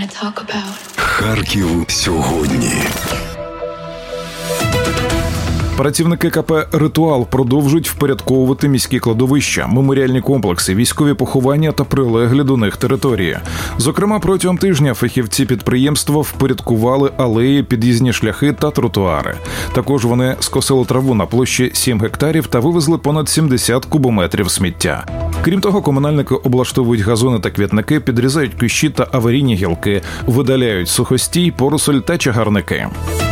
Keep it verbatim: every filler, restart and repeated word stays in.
Харків сьогодні. Працівники ка пе «Ритуал» продовжують впорядковувати міські кладовища, меморіальні комплекси, військові поховання та прилеглі до них території. Зокрема, протягом тижня фахівці підприємства впорядкували алеї, під'їзні шляхи та тротуари. Також вони скосили траву на площі сім гектарів та вивезли понад сімдесят кубометрів сміття. Крім того, комунальники облаштовують газони та квітники, підрізають кущі та аварійні гілки, видаляють сухостій, поросоль та чагарники.